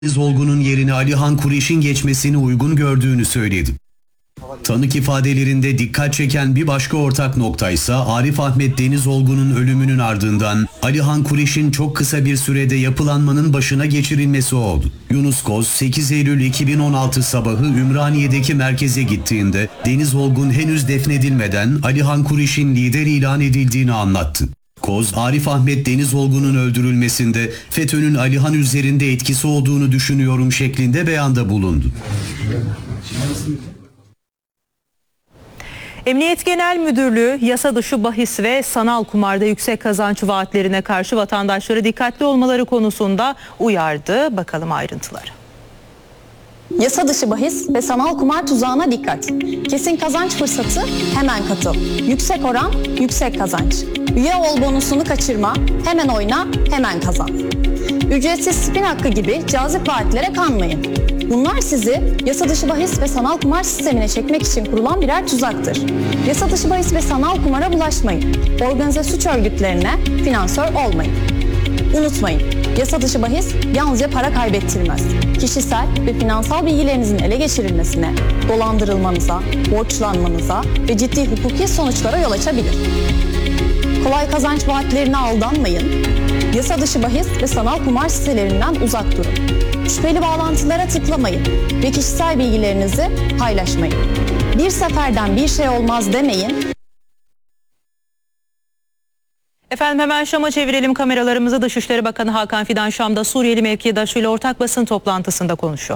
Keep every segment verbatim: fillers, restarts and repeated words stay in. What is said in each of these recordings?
Deniz Olgun'un yerine Alihan Kureyş'in geçmesini uygun gördüğünü söyledi. Tanık ifadelerinde dikkat çeken bir başka ortak nokta ise Arif Ahmet Deniz Olgun'un ölümünün ardından Alihan Kureyş'in çok kısa bir sürede yapılanmanın başına geçirilmesi oldu. Yunus Koz sekiz Eylül iki bin on altı sabahı Ümraniye'deki merkeze gittiğinde Deniz Olgun henüz defnedilmeden Alihan Kureyş'in lider ilan edildiğini anlattı. Koz, Arif Ahmet Deniz Olgun'un öldürülmesinde FETÖ'nün Alihan üzerinde etkisi olduğunu düşünüyorum şeklinde beyanda bulundu. Emniyet Genel Müdürlüğü yasa dışı bahis ve sanal kumarda yüksek kazanç vaatlerine karşı vatandaşları dikkatli olmaları konusunda uyardı. Bakalım ayrıntıları. Yasa dışı bahis ve sanal kumar tuzağına dikkat. Kesin kazanç fırsatı, hemen katıl. Yüksek oran, yüksek kazanç. Üye ol bonusunu kaçırma, hemen oyna, hemen kazan. Ücretsiz spin hakkı gibi cazip vaatlere kanmayın. Bunlar sizi yasa dışı bahis ve sanal kumar sistemine çekmek için kurulan birer tuzaktır. Yasa dışı bahis ve sanal kumara bulaşmayın. Organize suç örgütlerine finansör olmayın. Unutmayın, yasa dışı bahis yalnızca para kaybettirmez. Kişisel ve finansal bilgilerinizin ele geçirilmesine, dolandırılmanıza, borçlanmanıza ve ciddi hukuki sonuçlara yol açabilir. Kolay kazanç vaatlerine aldanmayın. Yasa dışı bahis ve sanal kumar sitelerinden uzak durun. Şüpheli bağlantılara tıklamayın ve kişisel bilgilerinizi paylaşmayın. Bir seferden bir şey olmaz demeyin. Efendim hemen Şam'a çevirelim kameralarımızı. Dışişleri Bakanı Hakan Fidan Şam'da Suriyeli mevkidaşıyla ortak basın toplantısında konuşuyor.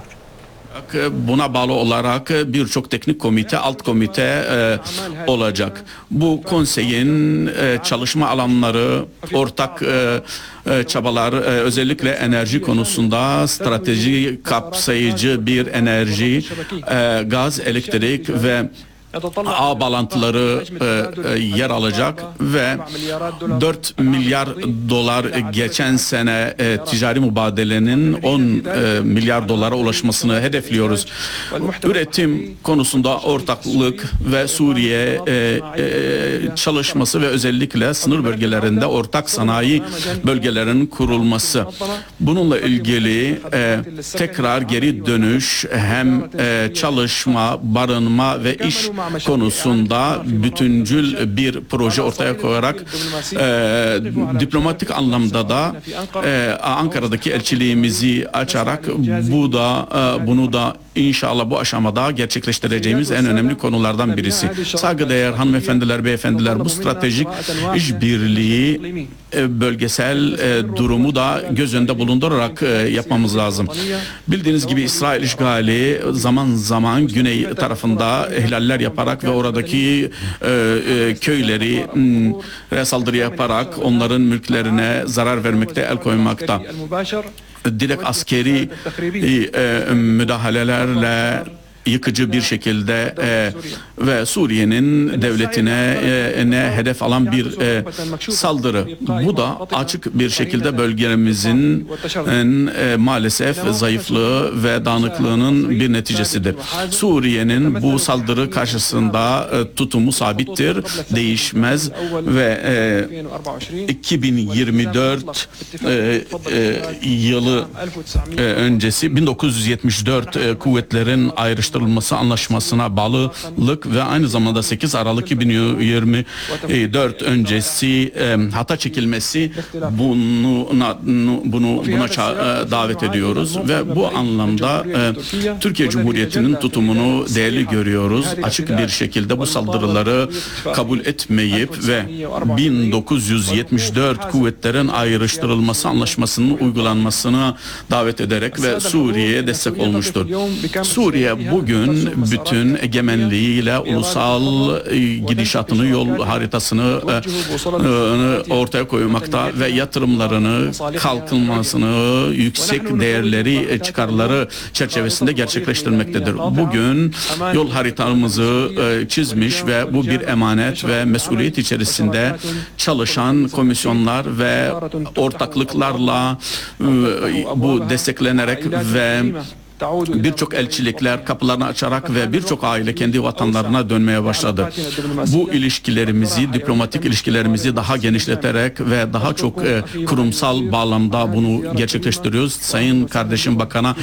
Buna bağlı olarak birçok teknik komite, alt komite e, olacak. Bu konseyin e, çalışma alanları, ortak e, e, çabalar, e, özellikle enerji konusunda strateji kapsayıcı bir enerji, e, gaz, elektrik ve ağ bağlantıları e, e, yer alacak ve dört milyar dolar geçen sene e, ticari mübadelenin on e, milyar dolara ulaşmasını hedefliyoruz. Üretim konusunda ortaklık ve Suriye e, e, çalışması ve özellikle sınır bölgelerinde ortak sanayi bölgelerinin kurulması. Bununla ilgili e, tekrar geri dönüş, hem e, çalışma, barınma ve iş konusunda bütüncül bir proje ortaya koyarak e, diplomatik anlamda da e, Ankara'daki elçiliğimizi açarak bu da e, bunu da inşallah bu aşamada gerçekleştireceğimiz en önemli konulardan birisi. Saygıdeğer hanımefendiler, beyefendiler, bu stratejik işbirliği e, bölgesel e, durumu da göz önünde bulundurarak e, yapmamız lazım. Bildiğiniz gibi İsrail işgali zaman zaman güney tarafında ihlaller yaparak ve oradaki e, e, köyleri m, saldırı yaparak onların mülklerine zarar vermekte, el koymakta. Direkt askeri e, müdahalelerle yıkıcı bir şekilde e, ve Suriye'nin devletine e, ne hedef alan bir e, saldırı. Bu da açık bir şekilde bölgemizin e, maalesef zayıflığı ve dağınıklığının bir neticesidir. Suriye'nin bu saldırı karşısında e, tutumu sabittir, değişmez ve e, iki bin yirmi dört e, e, yılı e, öncesi bin dokuz yüz yetmiş dört e, kuvvetlerin ayrıştırılması anlaşmasına bağlılık ve aynı zamanda sekiz Aralık iki bin yirmi dört öncesi e, hata çekilmesi bunu bunu buna davet ediyoruz ve bu anlamda e, Türkiye Cumhuriyeti'nin tutumunu değerli görüyoruz. Açık bir şekilde bu saldırıları kabul etmeyip ve bin dokuz yüz yetmiş dört kuvvetlerin ayrıştırılması anlaşmasının uygulanmasına davet ederek ve Suriye'ye destek olmuştur. Suriye bu Bugün bütün egemenliğiyle ulusal gidişatını, yol haritasını ortaya koymakta ve yatırımlarını, kalkınmasını, yüksek değerleri, çıkarları çerçevesinde gerçekleştirmektedir. Bugün yol haritamızı çizmiş ve bu bir emanet ve mesuliyet içerisinde çalışan komisyonlar ve ortaklıklarla bu desteklenerek ve birçok elçilikler kapılarını açarak ve birçok aile kendi vatanlarına dönmeye başladı. Bu ilişkilerimizi, diplomatik ilişkilerimizi daha genişleterek ve daha çok e, kurumsal bağlamda bunu gerçekleştiriyoruz. Sayın kardeşim Bakan'a